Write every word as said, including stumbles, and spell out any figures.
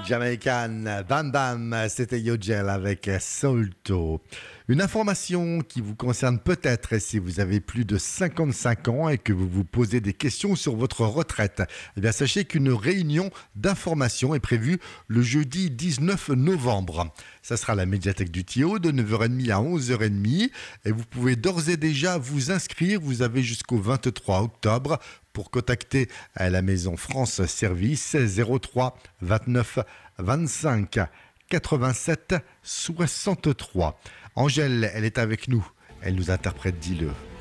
Jamaican, Bam Bam, c'était Yogel avec Solto. Une information qui vous concerne peut-être si vous avez plus de cinquante-cinq ans et que vous vous posez des questions sur votre retraite. Eh bien, sachez qu'une réunion d'information est prévue le jeudi dix-neuf novembre. Ça sera à la médiathèque du Thio de neuf heures trente à onze heures trente et vous pouvez d'ores et déjà vous inscrire. Vous avez jusqu'au vingt-trois octobre pour contacter la Maison France Service zéro trois vingt-neuf vingt-cinq quatre-vingt-sept soixante-trois. Angèle, elle est avec nous. Elle nous interprète Dis-le.